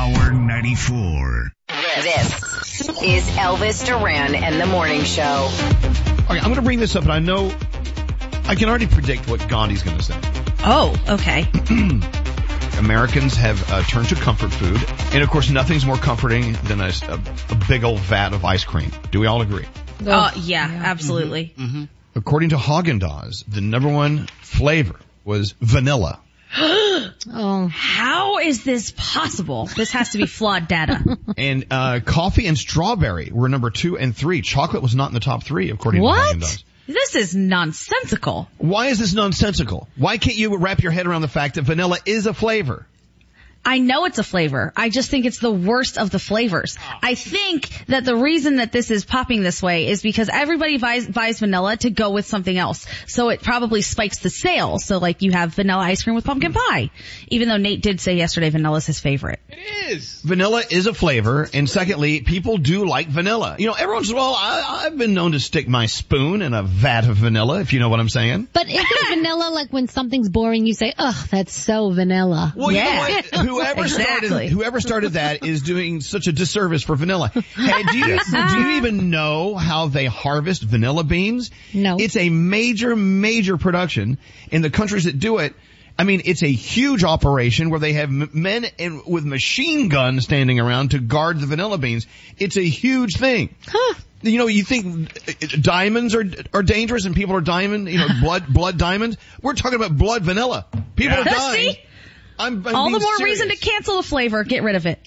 Power 94. This is Elvis Duran and the Morning Show. All right, I'm going to bring this up, and I know I can already predict what Gandhi's going to say. Oh, okay. Americans have turned to comfort food, and of course nothing's more comforting than a big old vat of ice cream. Do we all agree? Yeah, absolutely. Mm-hmm. According to Haagen-Dazs, the number one flavor was vanilla. Oh, how is this possible? This has to be flawed data. And coffee and strawberry were number 2 and 3. Chocolate was not in the top 3, according to Haagen-Dazs. This is nonsensical. Why is this nonsensical? Why can't you wrap your head around the fact that vanilla is a flavor? I know it's a flavor. I just think it's the worst of the flavors. I think that the reason that this is popping this way is because everybody buys vanilla to go with something else. So it probably spikes the sales. So like you have vanilla ice cream with pumpkin pie. Even though Nate did say yesterday vanilla's his favorite. It is. Vanilla is a flavor. And secondly, people do like vanilla. You know, everyone says, well, I've been known to stick my spoon in a vat of vanilla, if you know what I'm saying. But isn't vanilla like when something's boring, you say, ugh, that's so vanilla. Well, yeah. You know what? Whoever started that is doing such a disservice for vanilla. Hey, do you even know how they harvest vanilla beans? No. It's a major production in the countries that do it. I mean, it's a huge operation where they have men with machine guns standing around to guard the vanilla beans. It's a huge thing. Huh. You know, you think diamonds are dangerous and people are blood diamonds? We're talking about blood vanilla. People are dying. See? All the more serious. reason to cancel the flavor. Get rid of it.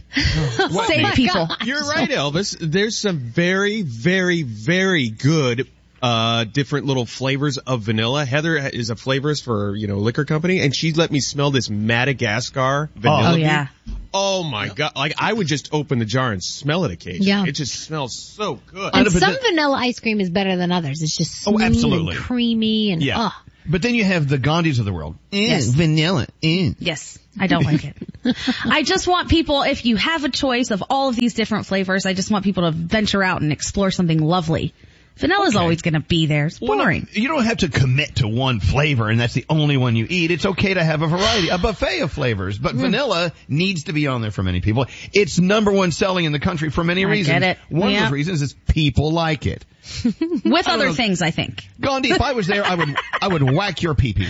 Save people. You're right, Elvis. There's some very, very, very good different little flavors of vanilla. Heather is a flavorist for, liquor company, and she let me smell this Madagascar vanilla bean. Yeah. Oh my God. Like, I would just open the jar and smell it occasionally. Yeah. It just smells so good. And some vanilla ice cream is better than others. It's just smooth absolutely. and creamy and, But then you have the Gandhis of the world. Yes. Vanilla. Yes. I don't like it. I just want people, if you have a choice of all of these different flavors, I just want people to venture out and explore something lovely. Vanilla's always going to be there. It's boring. You don't have to commit to one flavor and that's the only one you eat. It's okay to have a variety, a buffet of flavors. But vanilla needs to be on there for many people. It's number one selling in the country for many reasons. I get it. One of those reasons is people like it. With other things, I think. Gandhi, if I was there, I would whack your pee-pee.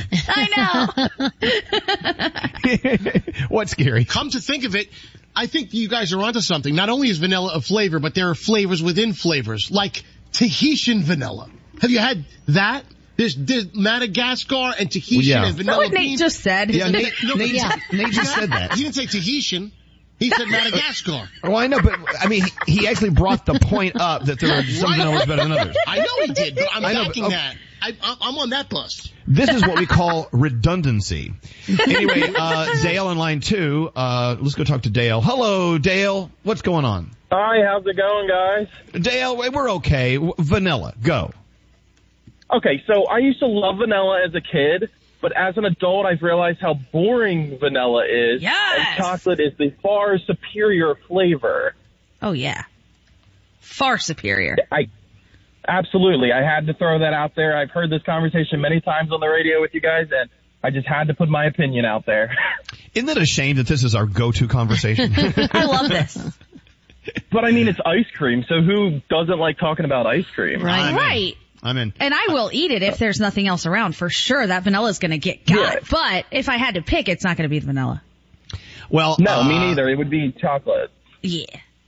I know. What's scary? Come to think of it, I think you guys are onto something. Not only is vanilla a flavor, but there are flavors within flavors, like Tahitian vanilla. Have you had that? There's Madagascar and Tahitian and vanilla what Nate just said. Yeah, Nate just said that. He didn't say Tahitian. He said Madagascar. Oh, I know, but I mean, he actually brought the point up that there are some vanillas better than others. I know he did, but I'm backing that. I'm on that bus. This is what we call redundancy. Anyway, Dale on line 2. Let's go talk to Dale. Hello, Dale. What's going on? Hi, how's it going, guys? Dale, we're okay. Vanilla, go. Okay, so I used to love vanilla as a kid, but as an adult, I've realized how boring vanilla is. Yes! And chocolate is the far superior flavor. Oh, yeah. Far superior. Absolutely. I had to throw that out there. I've heard this conversation many times on the radio with you guys, and I just had to put my opinion out there. Isn't it a shame that this is our go-to conversation? I love this. But I mean, it's ice cream, so who doesn't like talking about ice cream? Right. I'm in. And I will eat it if there's nothing else around. For sure, that vanilla is going to get got. Yeah. But if I had to pick, it's not going to be the vanilla. Well, no, me neither. It would be chocolate. Yeah.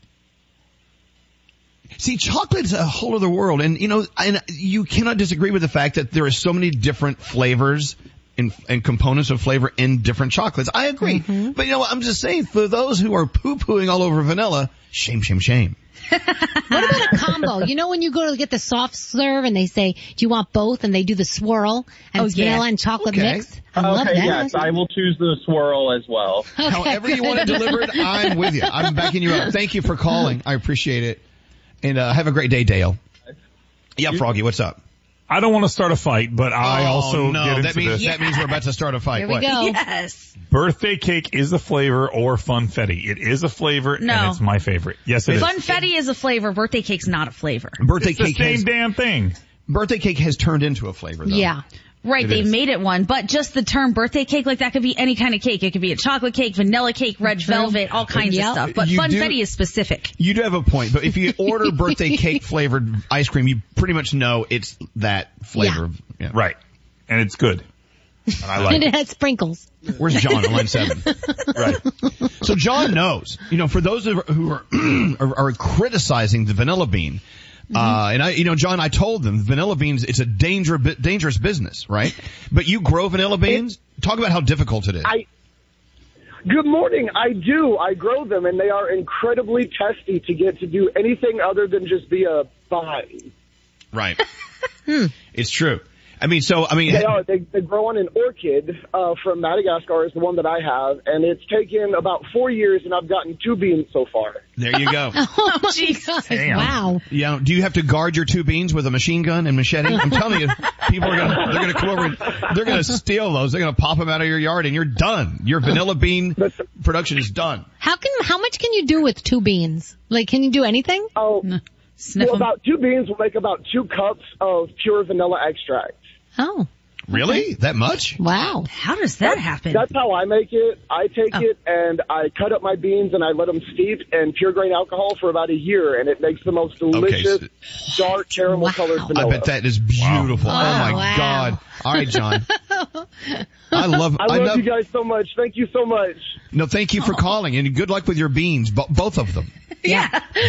See, chocolate's a whole other world. And, you cannot disagree with the fact that there are so many different flavors and components of flavor in different chocolates. I agree. Mm-hmm. But, I'm just saying, for those who are poo-pooing all over vanilla, shame, shame, shame. What about a combo? You know when you go to get the soft serve and they say, do you want both? And they do the swirl and it's vanilla and chocolate mixed? I love that. Yes, I will choose the swirl as well. Okay, however you want it delivered, I'm with you. I'm backing you up. Thank you for calling. I appreciate it. And have a great day, Dale. Yeah, Froggy, what's up? I don't want to start a fight, but I also get into this. That means we're about to start a fight. Here we go. Yes. Birthday cake is a flavor or funfetti. It is a flavor, and it's my favorite. Yes, it is. Funfetti is a flavor. Birthday cake's not a flavor. Birthday it's cake the same damn thing. Birthday cake has turned into a flavor, though. Yeah. Right, they made it one, but just the term birthday cake, like that could be any kind of cake. It could be a chocolate cake, vanilla cake, red velvet, all kinds of stuff. But funfetti is specific. You do have a point, but if you order birthday cake flavored ice cream, you pretty much know it's that flavor. Yeah. Right. And it's good. And I like it. And it has sprinkles. Where's John on line 7? Right. So John knows, for those who are criticizing the vanilla bean, and John, I told them vanilla beans, it's a dangerous business, right? But you grow vanilla beans? Talk about how difficult it is. Good morning. I do. I grow them, and they are incredibly testy to get to do anything other than just be a vine. Right. It's true. They are. They grow on an orchid from Madagascar is the one that I have, and it's taken about 4 years, and I've gotten 2 beans so far. There you go. Oh my God! Wow. Yeah. Do you have to guard your 2 beans with a machine gun and machete? I'm telling you, people they're gonna come over and they're gonna steal those. They're gonna pop them out of your yard, and you're done. Your vanilla bean production is done. How much can you do with 2 beans? Like, can you do anything? Oh, well, about 2 beans will make about 2 cups of pure vanilla extract. Oh. Really? That much? Wow. How does that happen? That's how I make it. I take it and I cut up my beans and I let them steep in pure grain alcohol for about a year, and it makes the most delicious dark caramel colored vanilla. I bet that is beautiful. Wow. Oh my God. All right, John. I love you guys so much. Thank you so much. No, thank you for calling, and good luck with your beans, both of them. Yeah.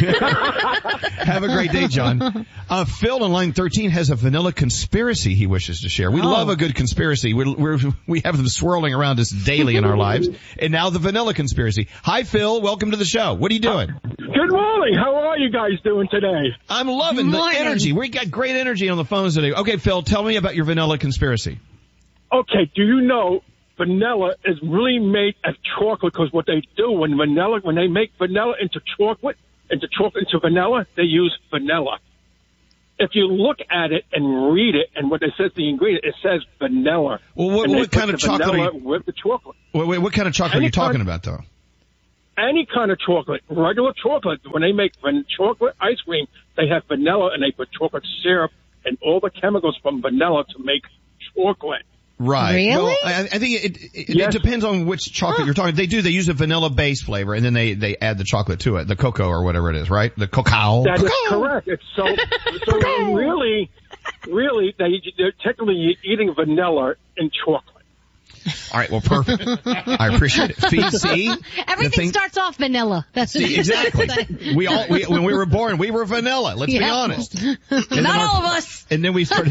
Have a great day, John. Phil on line 13 has a vanilla conspiracy he wishes to share. We love a good conspiracy. We have them swirling around us daily in our lives. And now the vanilla conspiracy. Hi, Phil. Welcome to the show. What are you doing? Good morning. How are you guys doing today? I'm loving the energy. We got great energy on the phones today. Okay, Phil, tell me about your vanilla conspiracy. Okay, do you know vanilla is really made as chocolate? Because what they do when they make vanilla into chocolate into vanilla, they use vanilla. If you look at it and read it and what it says the ingredient, it says vanilla. Well, what kind of chocolate? With the chocolate. Wait, what kind of chocolate are you talking about, though? Any kind of chocolate, regular chocolate. When they make chocolate ice cream, they have vanilla and they put chocolate syrup and all the chemicals from vanilla to make chocolate. Right. Really? Well, I think it depends on which chocolate you're talking. They use a vanilla base flavor and then they add the chocolate to it, the cocoa or whatever it is, right? The cacao. That is correct. It's so really, they're technically eating vanilla in chocolate. All right, well, perfect. I appreciate it. See? Everything starts off vanilla. That's exactly. When we were born, we were vanilla. Let's be honest. Not all of us. And then we started.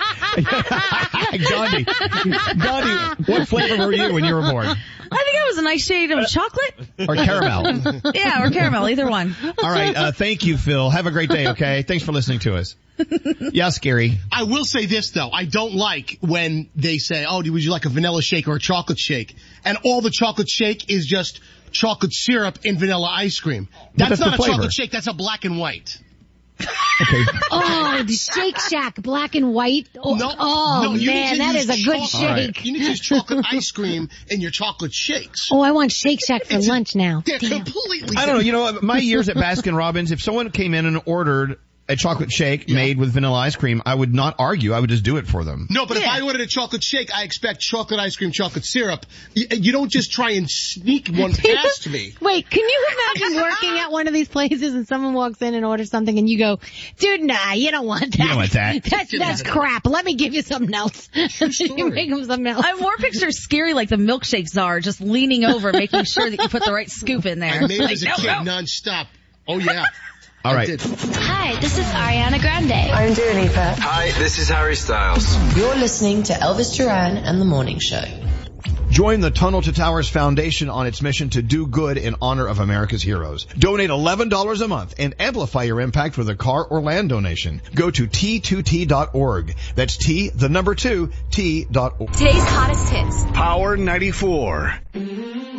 Gandhi, what flavor were you when you were born? I think I was a nice shade of chocolate. Or caramel. Yeah, or caramel, either one. All right, thank you, Phil. Have a great day, okay? Thanks for listening to us. Yeah, Scary. I will say this, though. I don't like when they say, would you like a vanilla shake or a chocolate shake? And all the chocolate shake is just chocolate syrup in vanilla ice cream. That's not a chocolate shake. That's a black and white. Okay. Oh, the Shake Shack, black and white. Oh, no, man, that is a good shake. Right. You need to use chocolate ice cream in your chocolate shakes. Oh, I want Shake Shack for lunch now. They're completely I don't know. My years at Baskin Robbins, if someone came in and ordered a chocolate shake made with vanilla ice cream, I would not argue. I would just do it for them. No, but if I ordered a chocolate shake, I expect chocolate ice cream, chocolate syrup. You don't just try and sneak one past me. Wait, can you imagine working at one of these places and someone walks in and orders something and you go, dude, nah, you don't want that. You don't want that. That's crap. Let me give you something else. You make them something else. I more picture Scary like the milkshake czar, just leaning over, making sure that you put the right scoop in there. I made it as a kid nonstop. Oh, yeah. All right. Hi, this is Ariana Grande. I'm Dua Lipa. Hi, this is Harry Styles. You're listening to Elvis Duran and The Morning Show. Join the Tunnel to Towers Foundation on its mission to do good in honor of America's heroes. Donate $11 a month and amplify your impact with a car or land donation. Go to T2T.org. That's T2T.org. Today's hottest hits. Power 94.